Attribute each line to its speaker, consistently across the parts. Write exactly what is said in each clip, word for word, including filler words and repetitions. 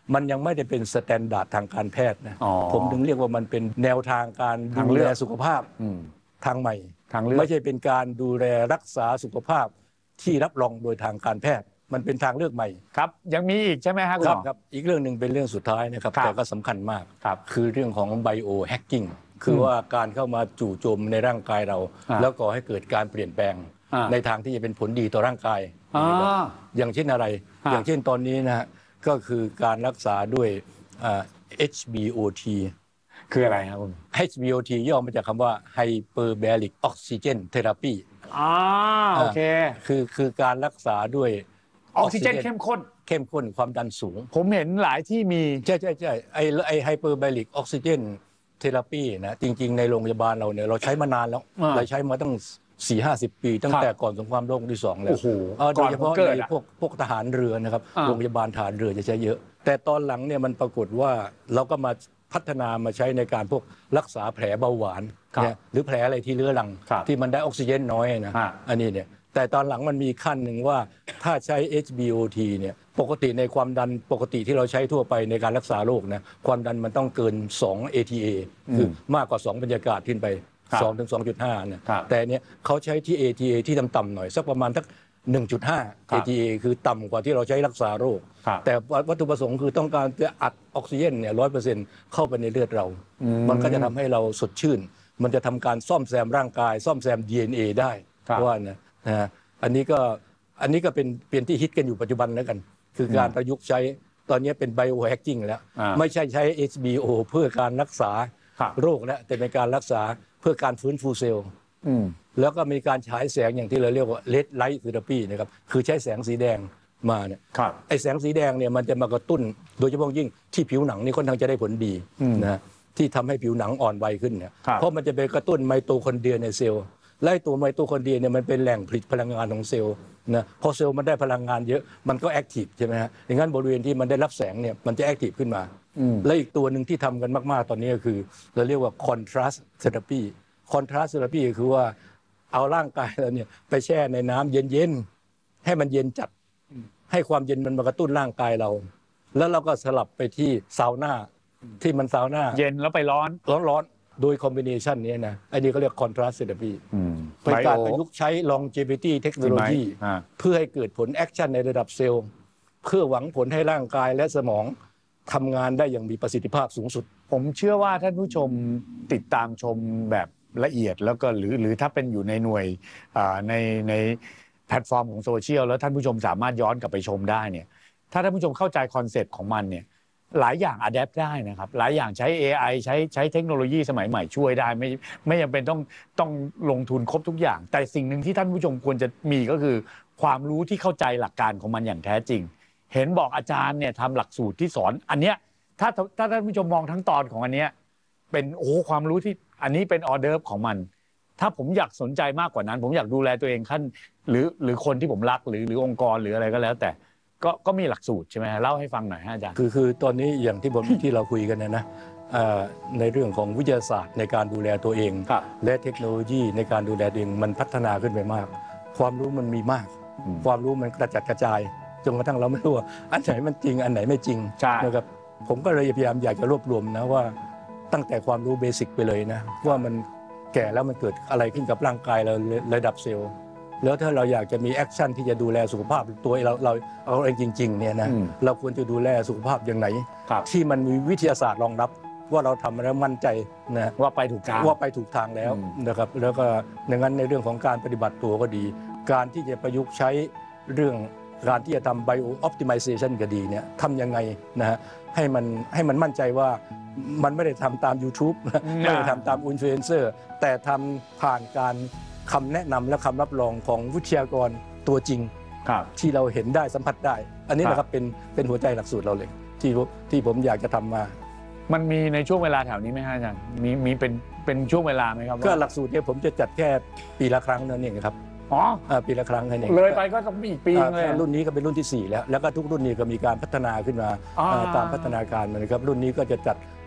Speaker 1: มันยังไม่ได้เป็นสแตนดาร์ดทางการแพทย์นะผมถึงเรียกว่ามันเป็นแนวทางการดูแลสุขภาพทางใหม่ไม่ใช่เป็นการดูแลรักษาสุขภาพที่รับรองโดยทางการแพทย์มันเป็นทางเลือกใหม่
Speaker 2: ครับยังมีอีกใช่ไหมครับ
Speaker 1: ครับครับอีกเรื่องหนึ่งเป็นเรื่องสุดท้ายนะครับแต่ก็สำคัญมากคือเรื่องของไบโอแฮกกิ้งคือว่าการเข้ามาจู่โจมในร่างกายเราแล้วก่อให้เกิดการเปลี่ยนแปลงในทางที่จะเป็นผลดีต่อร่างกายอย่างเช่นอะไรอย่างเช่นตอนนี้นะฮะก็คือการรักษาด้วย เอช บี โอ ที
Speaker 2: คืออะไรครับคุณ
Speaker 1: เอช บี โอ ที ย่อมาจากคำว่า Hyperbaric Oxygen Therapy
Speaker 2: อ่าโอเค
Speaker 1: คือคือการรักษาด้วย
Speaker 2: ออกซิเจนเข้มข้น
Speaker 1: เข้มข้นความดันสูง
Speaker 2: ผมเห็นหลายที่มี
Speaker 1: ใช่ใช่ใช่ไอไอ Hyperbaric Oxygen Therapy นะจริงๆในโรงพยาบาลเราเนี่ยเราใช้มานานแล้วเราใช้มาตั้งสี่ห้าสิบปีตั้งแต่ก่อนสงครามโลกที่สองแล้วโดยเฉพาะในพวกพวกทหารเรือนะครับโรงพยาบาลทหารเรือจะใช้เยอะแต่ตอนหลังเนี่ยมันปรากฏว่าเราก็มาพัฒนามาใช้ในการพวกรักษาแผลเบาหวานเนี่ยหรือแผลอะไรที่เรื้อรังที่มันได้ออกซิเจนน้อยนะอันนี้เนี่ยแต่ตอนหลังมันมีขั้นหนึ่งว่าถ้าใช้ เอช บี โอ ที เนี่ยปกติในความดันปกติที่เราใช้ทั่วไปในการรักษาโรคนะความดันมันต้องเกินสอง เอ ที เอ คือมากกว่าสองบรรยากาศขึ้นไปสองถึงสองจุดห้า เนี่ยแต่เนี้ยเขาใช้ที่ เอ ที เอ ที่ต่ำๆหน่อยสักประมาณสัก หนึ่งจุดห้า เอ ที เอ คือต่ำกว่าที่เราใช้รักษาโรคแต่วัตถุประสงค์คือต้องการจะอัดออกซิเจนเนี่ย ร้อยเปอร์เซ็นต์ เข้าไปในเลือดเรามันก็จะทำให้เราสดชื่นมันจะทำการซ่อมแซมร่างกายซ่อมแซม ดี เอ็น เอ ได้เพราะว่านะนะอันนี้ก็อันนี้ก็เป็นเปลี่ยนที่ฮิตกันอยู่ปัจจุบันแล้วกันคือการประยุกต์ใช้ตอนนี้เป็นไบโอแฮกกิ้งแล้วไม่ใช่ใช้ เอช บี โอ เพื่อการรักษาโรคแล้วแต่เป็นการรักษาเพื่อการฟื้นฟูเซลล์แล้วก็มีการฉายแสงอย่างที่เราเรียกว่า Red Light Therapy นะครับคือใช้แสงสีแดงมาเนี่ยไอแสงสีแดงเนี่ยมันจะมากระตุ้นโดยเฉพาะยิ่งที่ผิวหนังนี่ค่อนข้างจะได้ผลดีนะที่ทำให้ผิวหนังอ่อนวัยขึ้นเนี่ยเพราะมันจะไปกระตุ้นไมโตคอนเดรียในเซลล์ไล่ตัวไมโตคอนเดรียเนี่ยมันเป็นแหล่งผลิตพลังงานของเซลล์นะพอเซลล์มันได้พลังงานเยอะมันก็แอคทีฟใช่ไหมฮะอย่างนั้นบริเวณที่มันได้รับแสงเนี่ยมันจะแอคทีฟขึ้นมาและอีกตัวหนึ่งที่ทำกันมากๆตอนนี้ก็คือเราเรียกว่า Contrast Therapy Contrast Therapy คือว่าเอาร่างกายเราเนี่ยไปแช่ในน้ำเย็นๆให้มันเย็นจัดให้ความเย็นมันมากระตุ้นร่างกายเรา แล้วเราก็สลับไปที่ซาวน่าที่มันซาวน่า
Speaker 2: เย็นแล้วไปร้อน
Speaker 1: ร้อนๆโดยคอมบิเนชันนี้นะไอ้นี่เขาเรียก Contrast Therapy เป็นการประยุกต์ใช้ longevity technology เพื่อให้เกิดผลแอคชั่นในระดับเซลล์เพื่อหวังผลให้ร่างกายและสมองทำงานได้อย่างมีประสิทธิภาพสูงสุด
Speaker 2: ผมเชื่อว่าท่านผู้ชมติดตามชมแบบละเอียดแล้วก็หรือหรือถ้าเป็นอยู่ในหน่วยในในแพลตฟอร์มของโซเชียลแล้วท่านผู้ชมสามารถย้อนกลับไปชมได้เนี่ยถ้าท่านผู้ชมเข้าใจคอนเซ็ปต์ของมันเนี่ยหลายอย่างอะแดปได้นะครับหลายอย่างใช้ เอ ไอ ใช้ใช้เทคโนโลยีสมัยใหม่ช่วยได้ไม่ไม่จำเป็นต้องต้องลงทุนครบทุกอย่างแต่สิ่งหนึ่งที่ท่านผู้ชมควรจะมีก็คือความรู้ที่เข้าใจหลักการของมันอย่างแท้จริงเห็นบอกอาจารย์เนี่ยทำหลักสูตรที่สอนอันเนี้ยถ้าถ้าท่านผู้ชมมองทั้งตอนของอันเนี้ยเป็นโอ้ความรู้ที่อันนี้เป็นออเดิร์ฟของมันถ้าผมอยากสนใจมากกว่านั้นผมอยากดูแลตัวเองขั้นหรือหรือคนที่ผมรักหรือหรือองค์กรหรืออะไรก็แล้วแต่ก็ก็มีหลักสูตรใช่ไหมเล่าให้ฟังหน่อยฮะอาจารย์
Speaker 1: คือคือตอนนี้อย่างที่ผมที่เราคุยกันนะนะในเรื่องของวิทยาศาสตร์ในการดูแลตัวเองและเทคโนโลยีในการดูแลตัวเองมันพัฒนาขึ้นไปมากความรู้มันมีมากความรู้มันกระจัดกระจายจนกระทั่งเราไม่รู้ว่าอันไหนมันจริงอันไหนไม่จริงนะครับผมก็เลยพยายามอยากจะรวบรวมนะว่าตั้งแต่ความรู้เบสิกไปเลยนะว่ามันแก่แล้วมันเกิดอะไรขึ้นกับร่างกายเราระดับเซลล์แล้วถ้าเราอยากจะมีแอคชั่นที่จะดูแลสุขภาพตัวเราเราเอาเองจริงๆเนี่ยนะเราควรจะดูแลสุขภาพอย่างไหนที่มันมีวิทยาศาสตร์รองรับว่าเราทำแล้วมั่นใจนะ
Speaker 2: ว่าไปถูกทาง
Speaker 1: ว่าไปถูกทางแล้วนะครับแล้วก็ดังนั้นในเรื่องของการปฏิบัติตัวก็ดีการที่จะประยุกต์ใช้เรื่องการที่จะทำ bio optimization ก็ดีเนี่ยทำยังไงนะฮะให้มันให้มันมั่นใจว่ามันไม่ได้ทำตาม YouTube ไม่ได้ทำตามอินฟลูเอนเซอร์แต่ทำผ่านการคำแนะนำและคำรับรองของวิทยากรตัวจริงที่เราเห็นได้สัมผัสได้อันนี้นะครับเป็นเป็นหัวใจหลักสูตรเราเลยที่ที่ผมอยากจะทำมา
Speaker 2: มันมีในช่วงเวลาแถวนี้ไหมฮะอาจารย์มีมีเป็นเป็นช่วงเวลาไหมครับ
Speaker 1: ก็หลักสูตรเนี่ยผมจะจัดแค่ปีละครั้งนั่นเองครับ
Speaker 2: อ๋อ
Speaker 1: ปีละครั้งนั่นเอง
Speaker 2: เลยไปก็ต้องอีกปีเลย
Speaker 1: รุ่นนี้ก็เป็นรุ่นที่สี่แล้วแล้วก็ทุกรุ่นนี้ก็มีการพัฒนาขึ้นมาตามพัฒนาการมันนะครับรุ่นนี้ก็จะจัด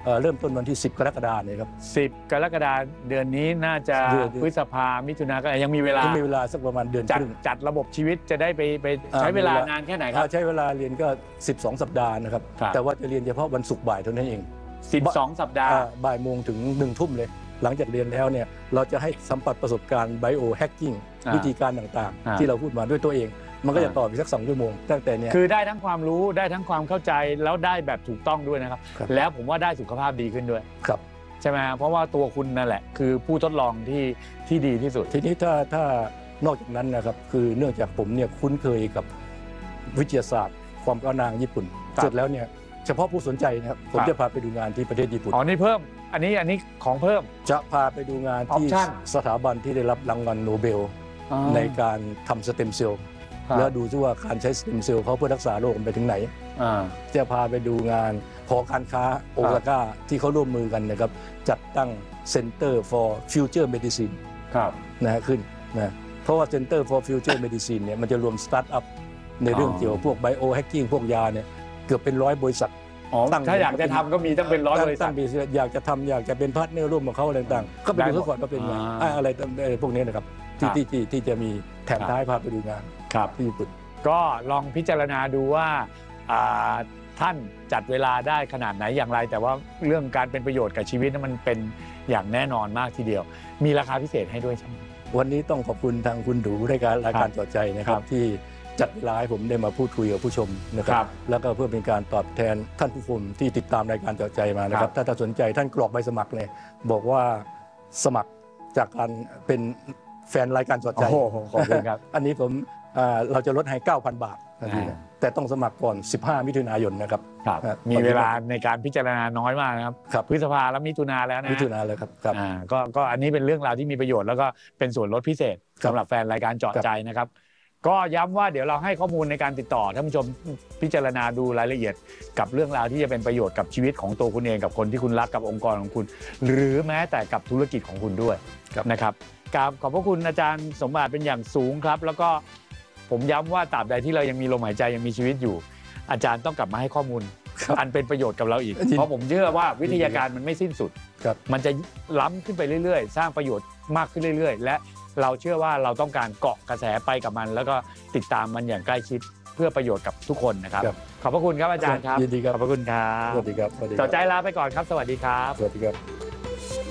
Speaker 1: เอ่อเริ่มต้นวันที่สิบกรกฎาคมเนี่ยครับ
Speaker 2: สิบกรกฎาคมเดือนนี้น่าจะ
Speaker 1: เดือนเดือน
Speaker 2: พฤษภามิถุนาก็ยังมีเวลา
Speaker 1: ก็มีเวลาสักประมาณเดือน
Speaker 2: จั
Speaker 1: ค
Speaker 2: ด
Speaker 1: รึ่ง
Speaker 2: จัดระบบชีวิตจะได้ไปไป
Speaker 1: อ่า
Speaker 2: ใช้เวลา
Speaker 1: มีเวลาน
Speaker 2: านแค่ไหนครับ
Speaker 1: อ่าใช้เวลาเรียนก็สิบสองสัปดาห์นะครับ
Speaker 2: ครับ
Speaker 1: แต่ว่าจะเรียนเฉพาะวันศุกร์บ่ายเท่านั้นเอง
Speaker 2: สิบสองสัปดาห์
Speaker 1: อ่าบ่ายโมงถึงหนึ่งทุ่มเลย หลังจากเรียนแล้วเนี่ยเราจะให้สัมผัสประสบการณ์ไบโอแฮกกิ้ง
Speaker 2: อ่า
Speaker 1: วิธีการต่าง
Speaker 2: อ่า
Speaker 1: ๆ ที่เราพูดมาด้วยตัวเอง มันก็จะ
Speaker 2: อ่า
Speaker 1: ต่อไปสักสองชั่วโมงตั้งแต่เนี่ย
Speaker 2: คือได้ทั้งความรู้ได้ทั้งความเข้าใจแล้วได้แบบถูกต้องด้วยนะครับ
Speaker 1: ครับ
Speaker 2: แล้วผมว่าได้สุขภาพดีขึ้นด้วย
Speaker 1: ครับ
Speaker 2: ใช่ไหมเพราะว่าตัวคุณนั่นแหละ คือผู้ทดลองที่ที่ดีที่สุด
Speaker 1: ทีนี้ถ้าถ้านอกจากนั้นนะครับคือเนื่องจากผมเนี่ยคุ้นเคยกับวิทยาศาสตร์ ความก้าวนางญี่ปุ่น
Speaker 2: ครับ
Speaker 1: เสร็จแล้วเนี่ยเฉพาะผู้สนใจนะครับผม
Speaker 2: ครับ
Speaker 1: จะพาไปดูงานที่ประเทศญี่ปุ่น
Speaker 2: อ๋อนี่เพิ่ม อันนี้อันนี้ของเพิ่ม
Speaker 1: จะพาไปดูงานที่
Speaker 2: Option
Speaker 1: สถาบันที่ได้รับรางวัลโนเบล ในการทำสเต็มเซลล์
Speaker 2: ครับ
Speaker 1: แล้วดูซิว่าการใช้สเต็มเซลล์เขาเพื่อรักษาโรคมันไปถึงไหน
Speaker 2: อ่า
Speaker 1: จะพาไปดูงานหอการค้าโอซาก้าที่เขาร่วมมือกันนะครับจัดตั้ง Center for Future Medicine
Speaker 2: ครับ
Speaker 1: นะฮะขึ้นนะเพราะว่า Center for Future Medicine เนี่ยมันจะรวมสตาร์ทอัพในเรื่อง
Speaker 2: อ๋อ
Speaker 1: เกี่ยวกับพวกไบโอแฮกกิ้งพวกยาเนี่ยเกือบเป็นร้อยบริษัท
Speaker 2: อ๋อ
Speaker 1: ตั้ง
Speaker 2: ถ้าอยากจะทำก็มีตั้งเป็นร้อยบริษั
Speaker 1: ตั้
Speaker 2: ท
Speaker 1: งบริษัทอยากจะทำอยากจะเป็นพาร์ทเนอร์ร่วมกับเขาอะไรต่างๆก็ไป
Speaker 2: ได้
Speaker 1: ดู
Speaker 2: หมด
Speaker 1: ซะก่อนว่าเป็นไง
Speaker 2: อ่า
Speaker 1: อ่าอะไรอะไรพวกนี้นะครับที่
Speaker 2: ครับ
Speaker 1: ที่ที่ที่จะมีแถม
Speaker 2: ครับ
Speaker 1: ท้ายพาไปดูงาน
Speaker 2: ครับ
Speaker 1: ที่ญี่ปุ่น
Speaker 2: ก็ลองพิจารณาดูว่าอ่าท่านจัดเวลาได้ขนาดไหนอย่างไร แต่ว่าเรื่องการเป็นประโยชน์กับชีวิตนั้นมันเป็นอย่างแน่นอนมากทีเดียว มีราคาพิเศษให้ด้วยใช่ไหม
Speaker 1: วันนี้ต้องขอบคุณทางคุณดูรายการรายการจอดใจนะครั
Speaker 2: ครับ บ
Speaker 1: ที่จัดเวลาให้ผมได้มาพูดคุยกับผู้ชมนะค
Speaker 2: ครั
Speaker 1: รับบ แล้วก็เพื่อเป็นการตอบแทนท่านผู้ชมที่ติดตามรายการจอดใจมานะค
Speaker 2: ครั
Speaker 1: รับบ ถ้าท่านสนใจท่านกรอกใบสมัครเลยบอกว่าสมัครจากการเป็นแฟนรายการจอดใจ
Speaker 2: โอ้โหขอบคุณครับ
Speaker 1: อันนี้ผมอ่าเราจะลดให้ เก้าพัน บาททันทีนะ
Speaker 2: อ่า
Speaker 1: แต่ต้องสมัครก่อน สิบห้า มิถุนายนนะครับ
Speaker 2: ครับ
Speaker 1: ครับ
Speaker 2: มีเวลาในการพิจารณาน้อยมากนะครับ
Speaker 1: ครับ
Speaker 2: พฤษภาแล้วมิถุนาแล้วนะ
Speaker 1: มิถุนายนเลยครับครับ
Speaker 2: อ่าก็ก็อันนี้เป็นเรื่องราวที่มีประโยชน์แล้วก็เป็นส่วนลดพิเศษ
Speaker 1: ครับ
Speaker 2: สำหรับแฟนรายการเจาะ
Speaker 1: ครับ
Speaker 2: ใจนะครับ ก็ย้ำว่าเดี๋ยวเราให้ข้อมูลในการติดต่อท่านผู้ชมพิจารณาดูรายละเอียดกับเรื่องราวที่จะเป็นประโยชน์กับชีวิตของตัวคุณเองกับคนที่คุณรักกับองค์กรของคุณ หรือแม้แต่กับธุรกิจของคุณด้วย
Speaker 1: ครับ
Speaker 2: นะครับกราบขอบพระคุณอาจารย์สมบัติเป็นอย่างสูงครับ แล้วก็ผมย้ำว่าตราบใดที่เรายังมีลมหายใจยังมีชีวิตอยู่ อาจารย์ต้องกลับมาให้ข้อมูล
Speaker 1: ครับ
Speaker 2: อันเป็นประโยชน์กับเราอีก
Speaker 1: ยิน
Speaker 2: เพราะผมเชื่อว่าวิทยาการมันไม่สิ้นสุด
Speaker 1: ครับ
Speaker 2: มันจะล้ำขึ้นไปเรื่อยๆ สร้างประโยชน์มากขึ้นเรื่อยๆ และเราเชื่อว่าเราต้องการเกาะกระแสไปกับมัน แล้วก็ติดตามมันอย่างใกล้ชิดเพื่อประโยชน์กับทุกคนนะครับ
Speaker 1: ครับ
Speaker 2: ขอบพระคุณครับอาจารย์ครับ
Speaker 1: ยินดีครับ
Speaker 2: ขอบพระคุณครั
Speaker 1: ส
Speaker 2: บ
Speaker 1: วัสดีครับสวัสดีค
Speaker 2: ต่
Speaker 1: รั
Speaker 2: อบ ใจลาไปก่อนครับ สวัสดีครับ
Speaker 1: สวัสดีครับ